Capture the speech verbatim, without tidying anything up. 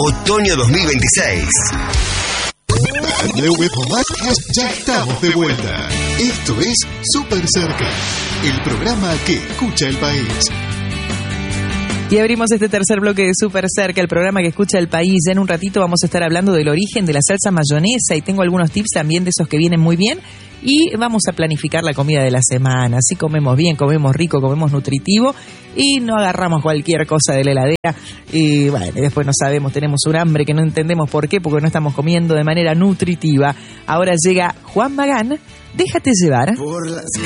Otoño dos mil veintiséis. W Podcast, ya estamos de vuelta. Esto es Súper Cerca, el programa que escucha el país. Y abrimos este tercer bloque de Súper Cerca, el programa que escucha el país. Ya en un ratito vamos a estar hablando del origen de la salsa mayonesa y tengo algunos tips también de esos que vienen muy bien. Y vamos a planificar la comida de la semana. Así comemos bien, comemos rico, comemos nutritivo y no agarramos cualquier cosa de la heladera. Y bueno, después no sabemos, tenemos un hambre que no entendemos por qué, porque no estamos comiendo de manera nutritiva. Ahora llega Juan Magán, déjate llevar. Por las